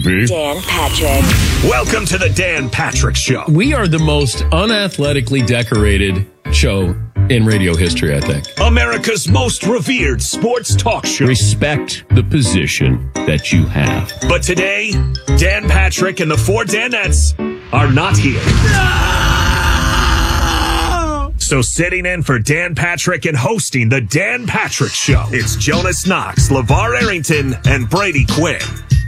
Dan Patrick. Welcome to the Dan Patrick Show. We are the most unathletically decorated show in radio history, I think. America's most revered sports talk show. Respect the position that you have. But today, Dan Patrick and the four Danettes are not here. No! So sitting in for Dan Patrick and hosting the Dan Patrick Show, it's Jonas Knox, LeVar Arrington, and Brady Quinn.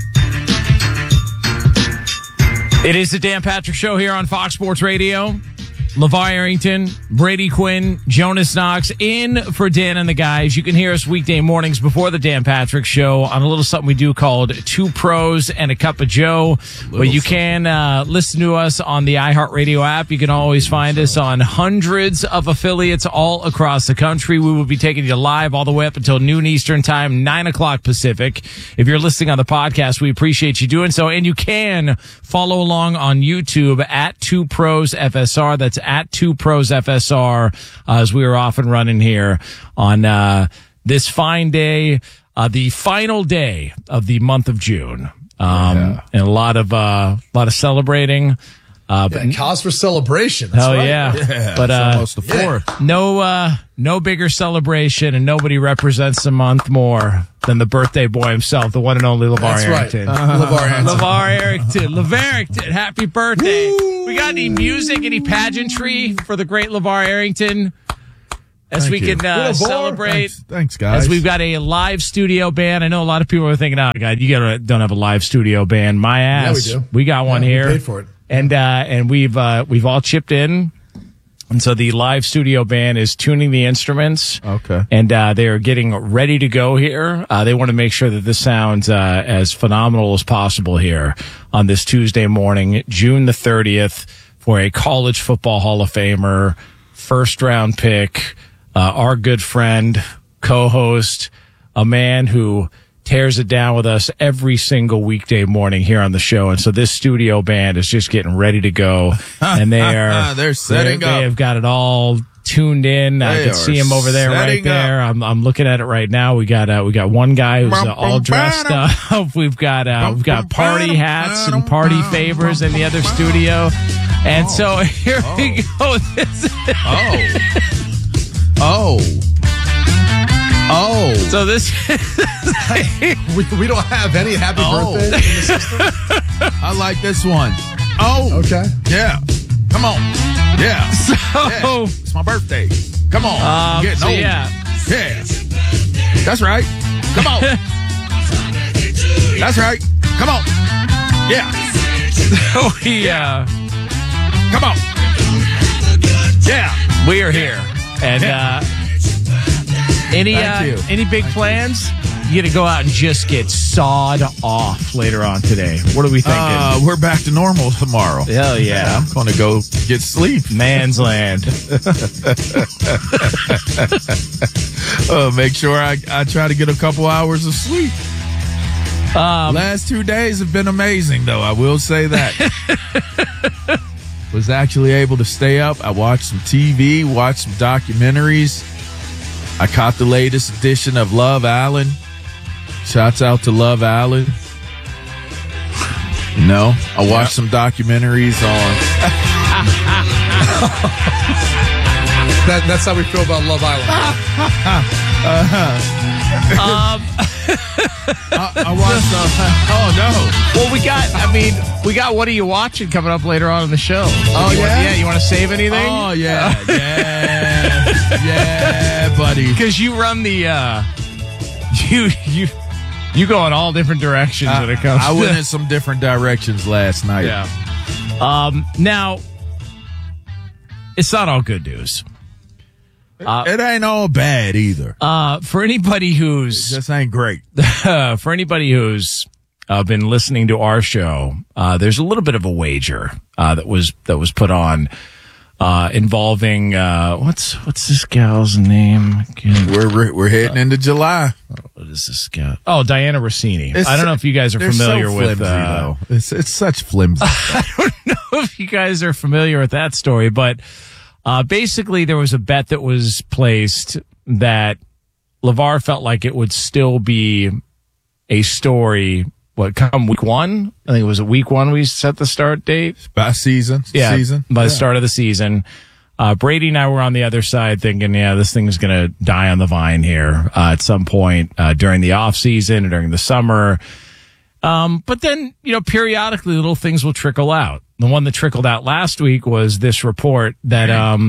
It is the Dan Patrick Show here on Fox Sports Radio. LeVar Arrington, Brady Quinn, Jonas Knox in for Dan and the guys. You can hear us weekday mornings before the Dan Patrick Show on a little something we do called Two Pros and a Cup of Joe. But you can listen to us on the iHeartRadio app. You can always find us on hundreds of affiliates all across the country. We will be taking you live all the way up until noon Eastern time, 9 o'clock Pacific. If you're listening on the podcast, we appreciate you doing so. And you can follow along on YouTube at Two Pros FSR. That's at Two Pros FSR, as we are off and running here on this fine day, the final day of the month of June, and a lot of celebrating. Cause for celebration. That's right. Yeah. But almost the fourth. No bigger celebration, and nobody represents the month more than the birthday boy himself, the one and only LeVar Arrington. LeVar Arrington, happy birthday. Woo! We got any music, any pageantry for the great LeVar Arrington? As we can celebrate. Thanks, guys. As we've got a live studio band. I know a lot of people are thinking, oh, God, you don't have a live studio band. My ass. Yeah, we do. We got one here. We paid for it. And we've all chipped in. And so the live studio band is tuning the instruments. Okay. And they are getting ready to go here. They want to make sure that this sounds as phenomenal as possible here on this Tuesday morning, June the 30th, for a college football Hall of Famer, first-round pick, our good friend, co-host, a man who tears it down with us every single weekday morning here on the show. And so this studio band is just getting ready to go. And they're setting up. They have got it all tuned in. I can see him over there right there. I'm looking at it right now. We got one guy who's all dressed up. We've got party hats and party favors in the other studio. And so here we go. So this we don't have any happy birthday in the system. I like this one. Okay. Yeah. Come on. Yeah. So yeah. It's my birthday. Come on. Getting old. Yeah. That's right. Come on. That's right. Come on. Yeah. Come on. Yeah. We are here. And any big plans? You got to go out and just get sawed off later on today. What are we thinking? We're back to normal tomorrow. Hell yeah. I'm going to go get sleep. Man's land. Make sure I try to get a couple hours of sleep. Last 2 days have been amazing, though. I will say that. Was actually able to stay up. I watched some TV, watched some documentaries. I caught the latest edition of Love Island. Shouts out to Love Island. I watched some documentaries on. That's how we feel about Love Island. I watched. Oh no! Well, we got What Are You Watching coming up later on in the show. You want to save anything? Oh yeah, yeah, buddy. Because you run the you go in all different directions when it comes. I went in some different directions last night. Yeah. Now, it's not all good news. It ain't all bad either. For anybody who's this ain't great. For anybody who's been listening to our show, there's a little bit of a wager that was put on involving what's this gal's name again? We're heading into July. What is this gal? Oh, Diana Rossini. I don't know if you guys are familiar with. Though. It's such flimsy. I don't know if you guys are familiar with that story, but basically there was a bet that was placed that LeVar felt like it would still be a story come week one. I think it was week one we set the start date. By season. By the start of the season. Brady and I were on the other side thinking, this thing is going to die on the vine here at some point during the off season or during the summer. But then, periodically little things will trickle out. The one that trickled out last week was this report that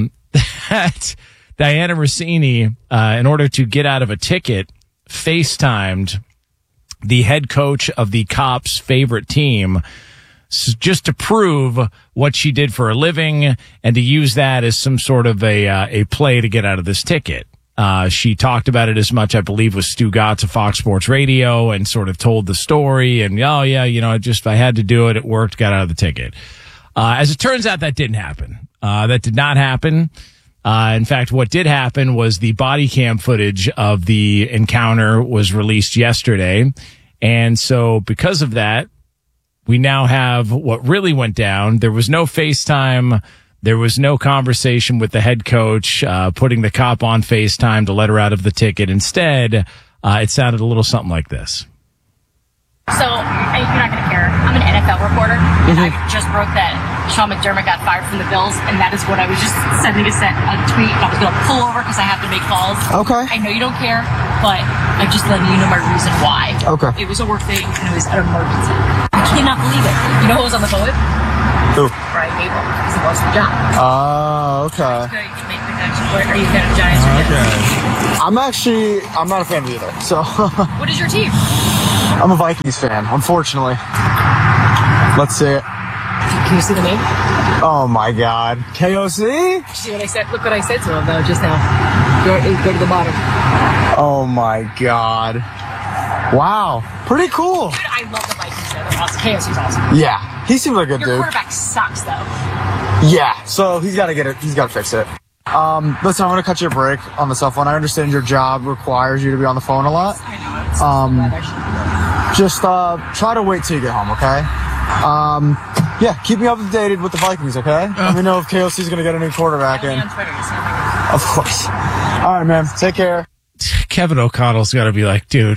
that Diana Rossini, in order to get out of a ticket, FaceTimed the head coach of the Cops' favorite team just to prove what she did for a living and to use that as some sort of a play to get out of this ticket. She talked about it as much, I believe, with Stu Gatz of Fox Sports Radio and sort of told the story and, I had to do it. It worked, got out of the ticket. As it turns out, that didn't happen. That did not happen. In fact, what did happen was the body cam footage of the encounter was released yesterday. And so because of that, we now have what really went down. There was no FaceTime. There was no conversation with the head coach, putting the cop on FaceTime to let her out of the ticket. Instead, it sounded a little something like this. So, you're not going to care. I'm an NFL reporter, and I just broke that Sean McDermott got fired from the Bills, and that is what I was just sending a tweet. I was going to pull over because I have to make calls. Okay. I know you don't care, but I'm just letting you know my reason why. Okay. It was a work thing, and it was an emergency. I cannot believe it. You know who was on the phone with? Who? Brian Mabel, because he lost the job. Oh, okay. Good, you make the connection. Are you a fan of Giants? Okay. I'm not a fan either, so. What is your team? I'm a Vikings fan, unfortunately. Let's see it. Can you see the name? Oh my God. KOC? See what I said? Look what I said to him though just now. Go to the bottom. Oh my God. Wow. Pretty cool. Dude, I love the Vikings though. They're awesome. KOC's awesome. Yeah. He seems like a good Your dude. quarterback sucks though. Yeah. So he's got to get it. He's got to fix it. Listen, I'm going to cut you a break on the cell phone. I understand your job requires you to be on the phone a lot. I know. It's so bad, actually. Just try to wait till you get home, okay? Yeah, keep me updated with the Vikings, okay? Let me know if KOC's going to get a new quarterback in. On Twitter, you see him. Of course. All right, man. Take care. Kevin O'Connell's got to be like, dude,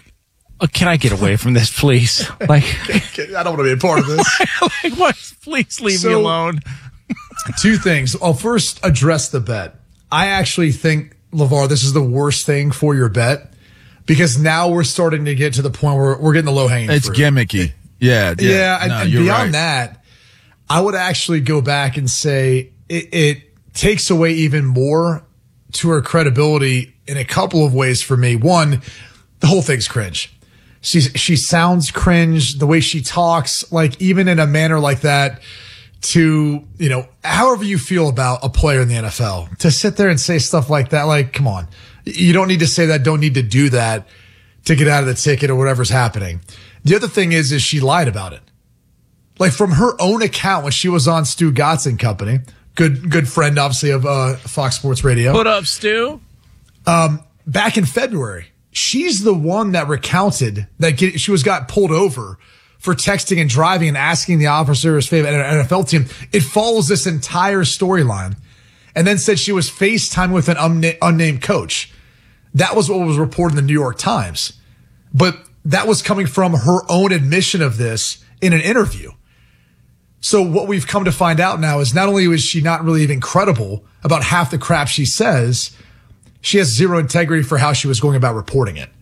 can I get away from this, please? Like, I don't want to be a part of this. like what? Please leave me alone. Two things. I'll first address the bet. I actually think, LeVar, this is the worst thing for your bet because now we're starting to get to the point where we're getting the low-hanging fruit. It's gimmicky. Yeah. And you're beyond right. that, I would actually go back and say it takes away even more to her credibility in a couple of ways for me. One, the whole thing's cringe. She sounds cringe the way she talks, like even in a manner like that to, however you feel about a player in the NFL, to sit there and say stuff like that, like, come on, you don't need to say that, don't need to do that to get out of the ticket or whatever's happening. The other thing is she lied about it. Like from her own account when she was on Stu Gatz and Company, good friend, obviously, of Fox Sports Radio. Put up, Stu. Back in February, she's the one that recounted that she got pulled over for texting and driving and asking the officer his favorite NFL team. It follows this entire storyline and then said she was FaceTime with an unnamed coach. That was what was reported in the New York Times. But that was coming from her own admission of this in an interview. So what we've come to find out now is not only is she not really even credible about half the crap she says, she has zero integrity for how she was going about reporting it.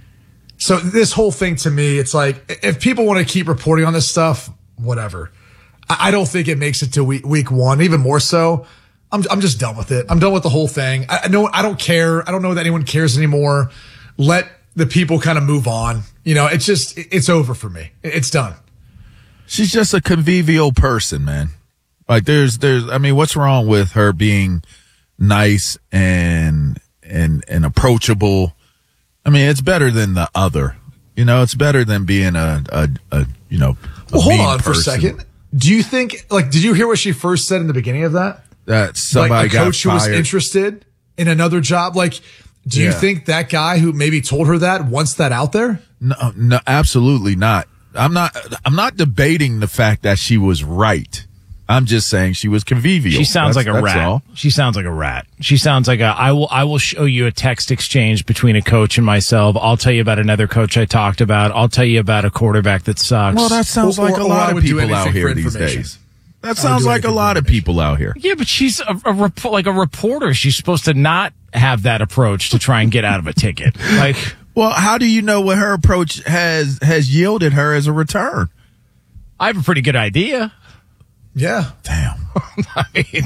So this whole thing to me, it's like, if people want to keep reporting on this stuff, whatever. I don't think it makes it to week one, even more so. I'm just done with it. I'm done with the whole thing. I don't care. I don't know that anyone cares anymore. Let the people kind of move on. It's over for me. It's done. She's just a convivial person, man. Like what's wrong with her being nice and approachable? I mean, it's better than the other. It's better than being a well, hold on person. for a second. Do you think, did you hear what she first said in the beginning of that? That somebody a got coach who was fired. interested in another job? Do you think that guy who maybe told her that wants that out there? No, absolutely not. I'm not debating the fact that she was right. I'm just saying she was convivial. She sounds like a That's rat. all. She sounds like a rat. She sounds like I will show you a text exchange between a coach and myself. I'll tell you about another coach I talked about. I'll tell you about a quarterback that sucks. Well, that sounds like a I lot of would do people out anything here for these information. days. That sounds like a lot of people out here. Yeah, but she's like a reporter. She's supposed to not have that approach to try and get out of a ticket. Like, Well, how do you know what her approach has yielded her as a return? I have a pretty good idea. Yeah. Damn. I mean,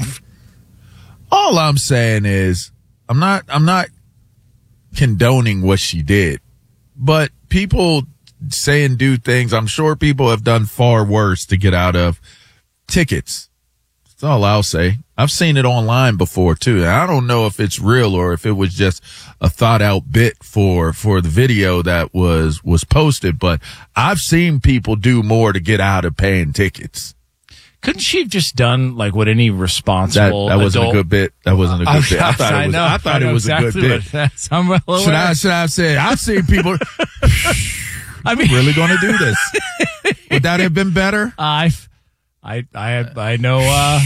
All I'm saying is I'm not condoning what she did, but people say and do things. I'm sure people have done far worse to get out of tickets. That's all I'll say. I've seen it online before too. And I don't know if it's real or if it was just a thought out bit for the video that was posted, but I've seen people do more to get out of paying tickets. couldn't she have just done like what any responsible That wasn't adult? a good bit. That wasn't a good bit. I thought it was a good bit. I'm well aware. Should I have said, I've seen people I mean, really going to do this. Would that have been better? I know,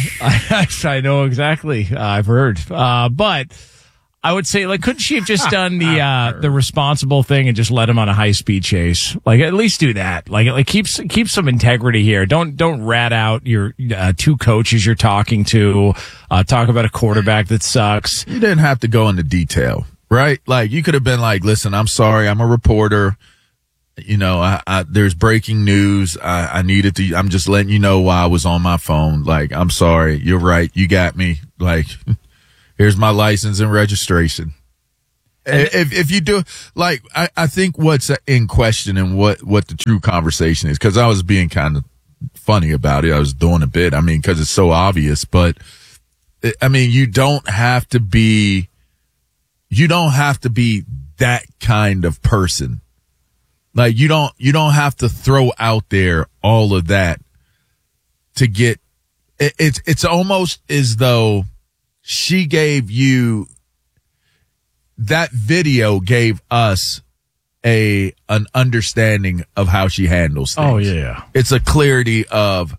I know exactly. I've heard. But I would say, like, couldn't she have just done the responsible thing and just let him on a high speed chase? Like, at least do that. Like keep some integrity here. Don't rat out your two coaches you're talking to. Talk about a quarterback that sucks. You didn't have to go into detail, right? Like, you could have been like, listen, I'm sorry. I'm a reporter. You know, there's breaking news. I needed to, I'm just letting you know why I was on my phone. Like, I'm sorry. You're right. You got me. Like, here's my license and registration. If you do, like, I think what's in question and what the true conversation is, cause I was being kind of funny about it. I was doing a bit. I mean, cause it's so obvious, but I mean, you don't have to be that kind of person. Like, you don't have to throw out there all of that to get, it's almost as though she gave you, that video gave us an understanding of how she handles things. Oh, yeah. It's a clarity of,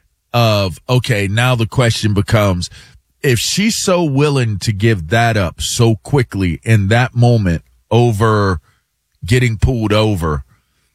okay, now the question becomes, if she's so willing to give that up so quickly in that moment over getting pulled over,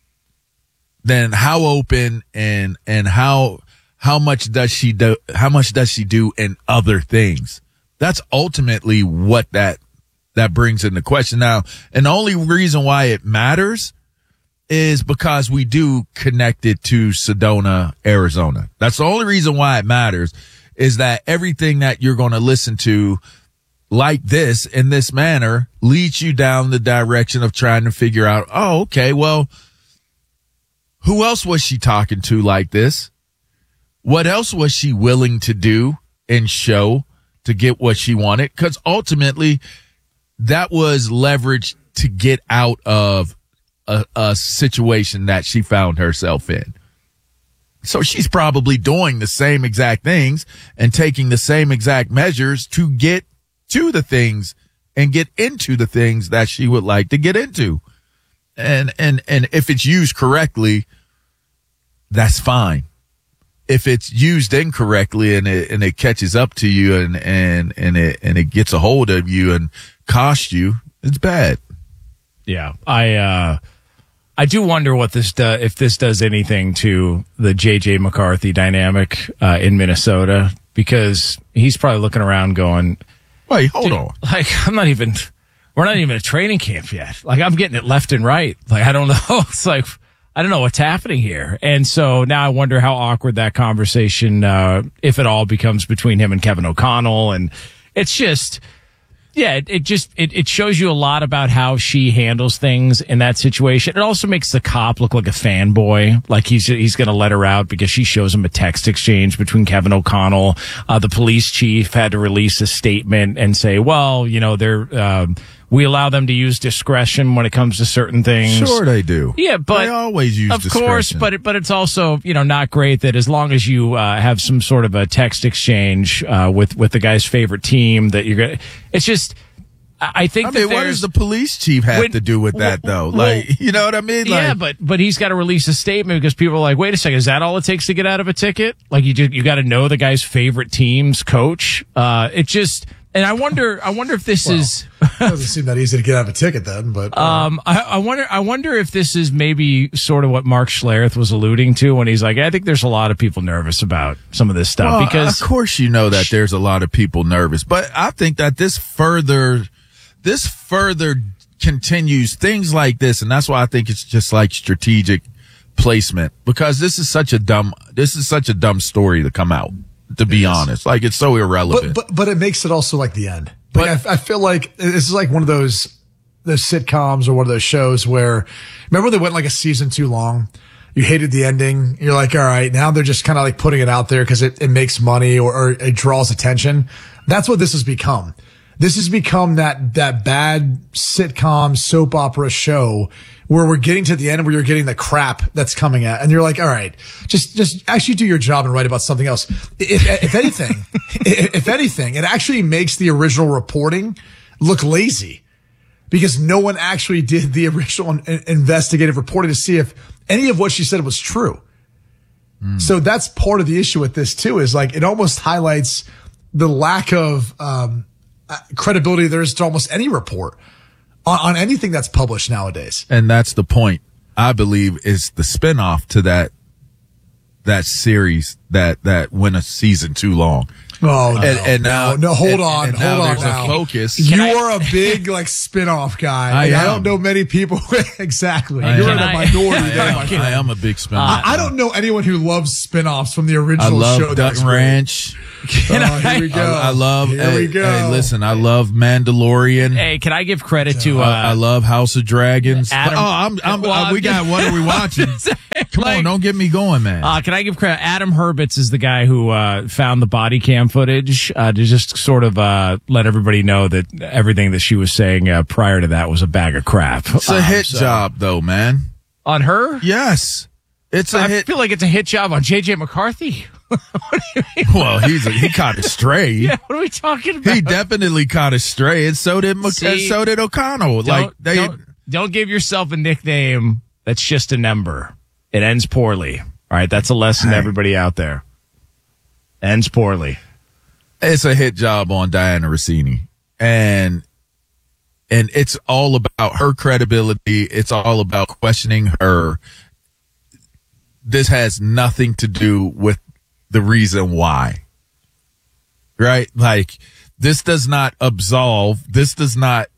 then how open and how much does she do in other things? That's ultimately what that brings into question now. And the only reason why it matters is because we do connect it to Sedona, Arizona. That's the only reason why it matters, is that everything that you're going to listen to like this in this manner leads you down the direction of trying to figure out, oh, okay, well, who else was she talking to like this? What else was she willing to do and show to get what she wanted? Because ultimately, that was leverage to get out of a situation that she found herself in. So she's probably doing the same exact things and taking the same exact measures to get to the things and get into the things that she would like to get into. And if it's used correctly, that's fine. If it's used incorrectly and it catches up to you and it gets a hold of you and costs you, it's bad. Yeah. I do wonder what this does, if this does anything to the JJ McCarthy dynamic in Minnesota, because he's probably looking around going, wait, hold on. Like, we're not even at training camp yet. Like, I'm getting it left and right. Like, I don't know. It's like, I don't know what's happening here. And so now I wonder how awkward that conversation, if at all, becomes between him and Kevin O'Connell. And it's just, yeah, it shows you a lot about how she handles things in that situation. It also makes the cop look like a fanboy, like he's going to let her out because she shows him a text exchange between Kevin O'Connell. The police chief had to release a statement and say, well, you know, we allow them to use discretion when it comes to certain things. Sure they do. Yeah, but they always use discretion. Of course, but it's also, you know, not great that as long as you have some sort of a text exchange with the guy's favorite team that you're going to, it's just, I think I mean, what does the police chief have to do with that, though? Like, you know what I mean? Yeah, Like, but he's got to release a statement because people are like, wait a second, is that all it takes to get out of a ticket? Like, you got to know the guy's favorite team's coach. And I wonder if this is. Doesn't seem that easy to get out of a ticket then, but. I wonder if this is maybe sort of what Mark Schlereth was alluding to when he's like, I think there's a lot of people nervous about some of this stuff well, because. Of course, you know that there's a lot of people nervous, but I think that this further continues things like this. And that's why I think it's just like strategic placement, because this is such a dumb story to come out, to be honest. Like, it's so irrelevant. But it makes it also like the end. Like, I feel like this is like one of those sitcoms or one of those shows where, remember when they went like a season too long? You hated the ending. You're like, all right, now they're just kind of like putting it out there because it makes money or it draws attention. That's what this has become. This has become that bad sitcom soap opera show where we're getting to the end where you're getting the crap that's coming at, and you're like, all right, just actually do your job and write about something else. If anything, it actually makes the original reporting look lazy because no one actually did the original investigative reporting to see if any of what she said was true. So that's part of the issue with this too, is like, it almost highlights the lack of, credibility there is to almost any report on anything that's published nowadays. And that's the point, I believe, is the spinoff to that series that went a season too long. Oh, no. And now, hold on. There's a focus. You are a big, like, spin-off guy. I don't know many people. Exactly. You're in a minority there. I am a big spin-off. I don't know anyone who loves spin-offs from the original show. Duck Ranch. Here we go. I love. Here we go. Hey, listen, I love Mandalorian. Hey, can I give credit to? I love House of Dragons. Adam, we got. What are we watching? Come on, don't get me going, man. Can I give credit? Adam Hurwitz is the guy who found the body cam footage to just sort of let everybody know that everything that she was saying prior to that was a bag of crap. It's a hit job, though, man. On her? Yes, it's a hit. I feel like it's a hit job on J.J. McCarthy. What do you mean? Well, he caught astray. Yeah, what are we talking about? He definitely caught astray, and so did O'Connell. Don't give yourself a nickname that's just a number. It ends poorly. All right, that's a lesson to everybody out there. Ends poorly. It's a hit job on Diana Rossini, and it's all about her credibility. It's all about questioning her. This has nothing to do with the reason why, right? Like, this does not absolve. This does not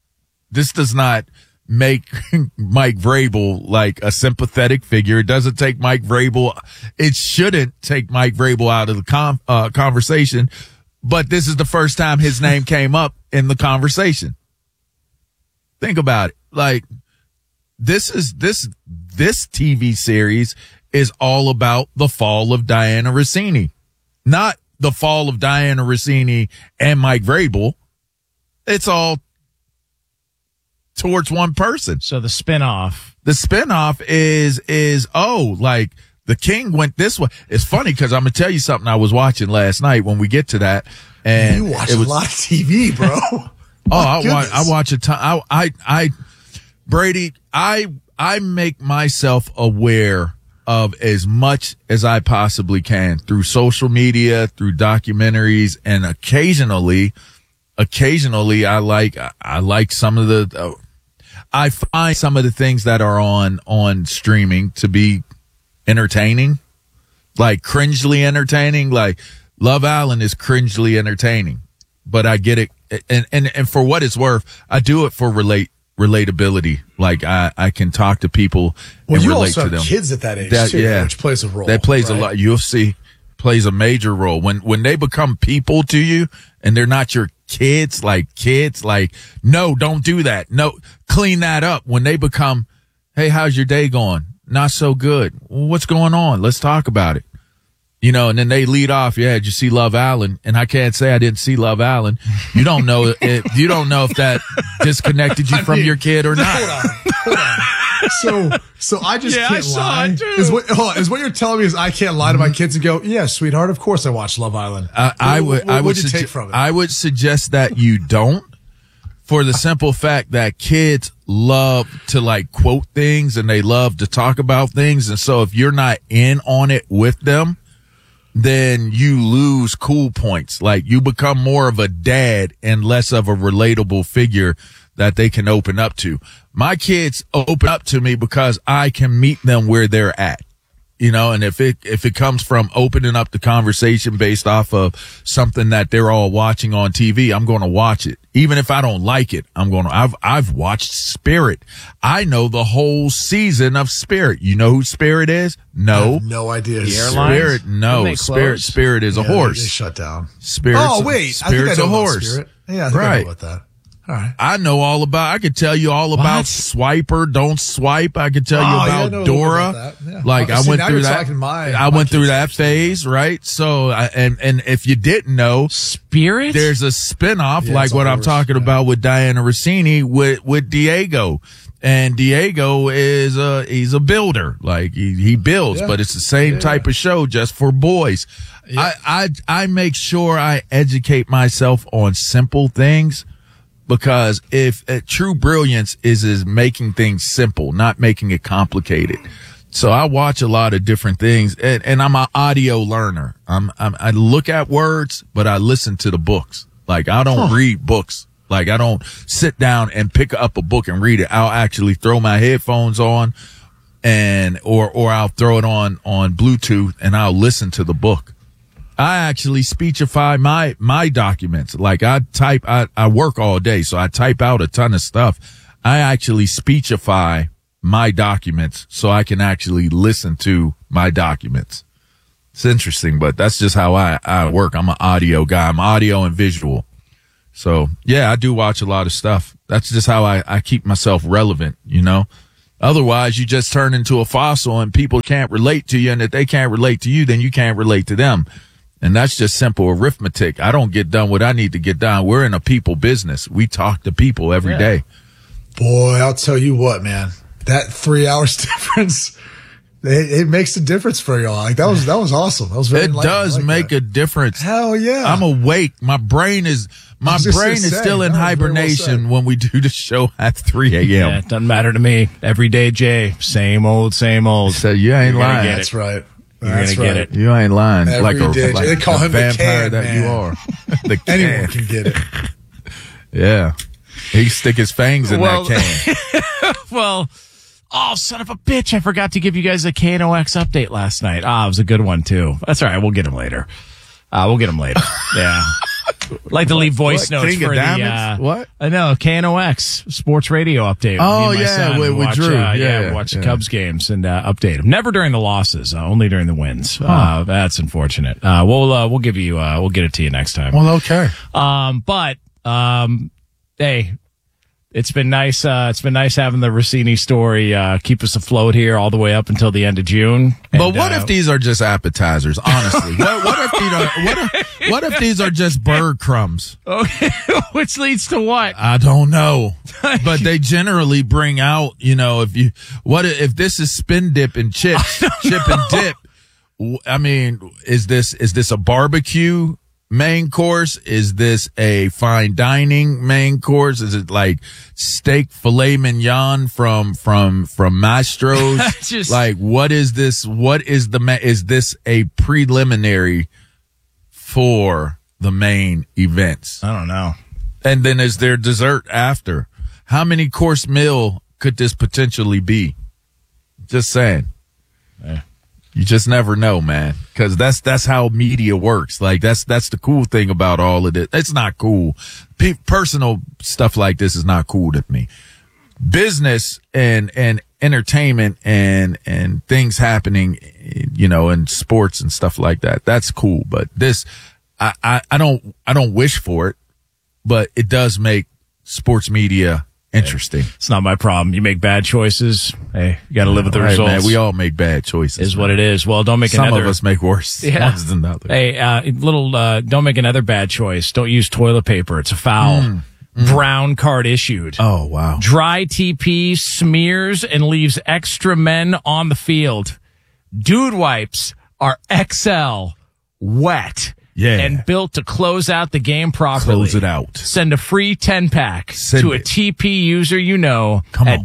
make Mike Vrabel like a sympathetic figure. It doesn't take Mike Vrabel. It shouldn't take Mike Vrabel out of the conversation. But this is the first time his name came up in the conversation. Think about it. Like, this TV series is all about the fall of Diana Rossini, not the fall of Diana Rossini and Mike Vrabel. It's all towards one person. So the spinoff is like the king went this way. It's funny because I'm gonna tell you something I was watching last night when we get to that. And you watch a lot of TV, bro. I watch a ton. Brady, I make myself aware of as much as I possibly can through social media, through documentaries, and occasionally I like some of the, I find some of the things that are on streaming to be entertaining, like cringely entertaining. Like Love Island is cringely entertaining, but I get it. And for what it's worth, I do it for relatability. Like I can talk to people and relate to them. You also have kids at that age too, which plays a role. That plays a lot. UFC plays a major role when they become people to you and they're not your kids. Like no, don't do that. No, clean that up. When they become, hey, how's your day going? Not so good. Well, what's going on? Let's talk about it. You know, and then they lead off. Yeah, did you see Love Island? And I can't say I didn't see Love Island. You don't know if that disconnected you from your kid or not. Hold on. So I just can't lie. Is what you're telling me is I can't lie to my kids and go, yeah, sweetheart, of course I watched Love Island. What would you take from it? I would suggest that you don't, for the simple fact that kids love to like quote things and they love to talk about things. And so if you're not in on it with them, then you lose cool points. Like you become more of a dad and less of a relatable figure that they can open up to. My kids open up to me because I can meet them where they're at. You know, and if it comes from opening up the conversation based off of something that they're all watching on TV, I'm going to watch it. Even if I don't like it, I've watched Spirit. I know the whole season of Spirit. You know who Spirit is? No. I have no idea. The airlines? Spirit, no. Spirit is a horse. They shut down. Spirit's I think I a know about horse. Spirit. Yeah, I think I know about that. All right. I know all about, I could tell you all about Swiper, Don't Swipe. I could tell you about Dora. About that. Yeah. Like I went through that. I went through that phase, right? So, and if you didn't know, Spirit, there's a spinoff like what I'm talking about with Diana Rossini with Diego. And Diego he's a builder. Like he builds, but it's the same type of show just for boys. Yeah. I make sure I educate myself on simple things. Because if true brilliance is making things simple, not making it complicated. So I watch a lot of different things, and I'm an audio learner. I look at words, but I listen to the books. Like I don't read books. Like I don't sit down and pick up a book and read it. I'll actually throw my headphones on, or I'll throw it on Bluetooth and I'll listen to the book. I actually speechify my documents. Like I work all day, so I type out a ton of stuff. I actually speechify my documents so I can actually listen to my documents. It's interesting, but that's just how I work. I'm an audio guy. I'm audio and visual. So yeah, I do watch a lot of stuff. That's just how I keep myself relevant, you know? Otherwise you just turn into a fossil and people can't relate to you. And if they can't relate to you, then you can't relate to them. And that's just simple arithmetic. I don't get done what I need to get done. We're in a people business. We talk to people every day. Boy, I'll tell you what, man. That 3 hours difference, it makes a difference for y'all. Like that was awesome. That was very It does make a difference. Hell yeah. I'm awake. My brain is still in hibernation when we do the show at 3 a.m. Yeah, it doesn't matter to me. Every day, Jay. Same old. So you ain't lying. That's right. You're going to get it. You ain't lying. Every day. They call him vampire the can, that man. you are. The can. Anyone can get it. Yeah. He stick his fangs in that can. Well, oh, son of a bitch. I forgot to give you guys a KNOX update last night. It was a good one, too. That's all right. We'll get him later. Yeah. Like to leave voice notes for the what? I know KNOX sports radio update. Oh Me and my son with watch, Drew. Watch the Cubs games and update them. Never during the losses, only during the wins. That's unfortunate. We'll give you we'll get it to you next time. Well, okay. Hey, it's been nice. It's been nice having the Rossini story keep us afloat here all the way up until the end of June. But what if these are just appetizers? Honestly, what if these are just bird crumbs? Okay, which leads to what? I don't know, but they generally bring out. If this is spin dip and chips, chip and dip? I mean, is this a barbecue main course? Is this a fine dining main course? Is it like steak filet mignon from Mastro's? Like, what is this? Is this a preliminary for the main events? I don't know. And then is there dessert after? How many course meal could this potentially be? Just saying. You just never know, man, because that's how media works. Like that's the cool thing about all of this. It's not cool. Personal stuff like this is not cool to me. Business and entertainment and things happening, in sports and stuff like that. That's cool. But this, I don't wish for it, but it does make sports media interesting. It's not my problem. You make bad choices. Hey, you got to live with the results. Man, we all make bad choices. Is what it is. Well, don't make Some of us make worse ones than others. Hey, don't make another bad choice. Don't use toilet paper. It's a foul. Brown card issued. Oh, wow. Dry TP smears and leaves extra men on the field. Dude wipes are XL wet. Yeah. and built to close out the game properly. Close it out. Send a free 10-pack Send to a it. TP user you know Come at on.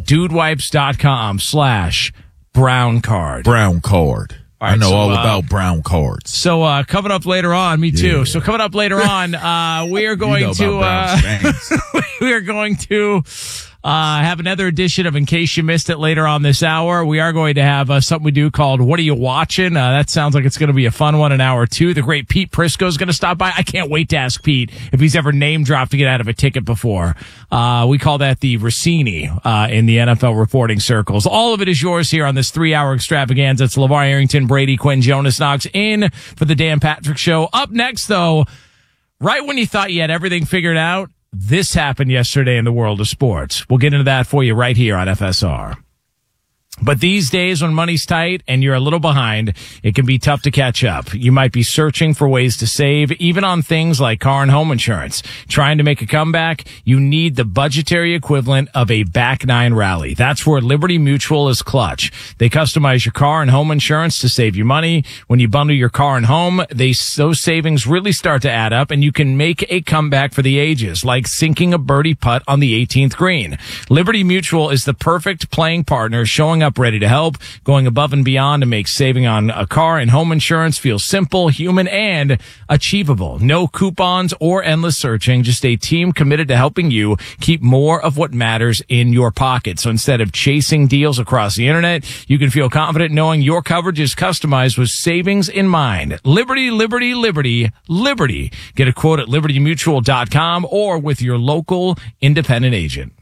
dudewipes.com/brown card. Brown card. All right, I know so, all about brown cards. So coming up later on, me too. Yeah. So coming up later on, we are going You know about brown stains. we are going to have another edition of In Case You Missed It later on this hour. We are going to have something we do called What Are You Watching? That sounds like it's going to be a fun one in hour 2. The great Pete Prisco is going to stop by. I can't wait to ask Pete if he's ever name dropped to get out of a ticket before. We call that the Rossini in the NFL reporting circles. All of it is yours here on this 3-hour extravaganza. It's LeVar Arrington, Brady Quinn, Jonas Knox in for the Dan Patrick Show. Up next, though, right when you thought you had everything figured out, this happened yesterday in the world of sports. We'll get into that for you right here on FSR. But these days when money's tight and you're a little behind, it can be tough to catch up. You might be searching for ways to save, even on things like car and home insurance. Trying to make a comeback, you need the budgetary equivalent of a back nine rally. That's where Liberty Mutual is clutch. They customize your car and home insurance to save you money. When you bundle your car and home, those savings really start to add up, and you can make a comeback for the ages, like sinking a birdie putt on the 18th green. Liberty Mutual is the perfect playing partner, showing up ready to help, going above and beyond to make saving on a car and home insurance feel simple, human, and achievable. No coupons or endless searching, just a team committed to helping you keep more of what matters in your pocket. So instead of chasing deals across the internet, you can feel confident knowing your coverage is customized with savings in mind. Liberty, Liberty, Liberty, Liberty. Get a quote at libertymutual.com or with your local independent agent.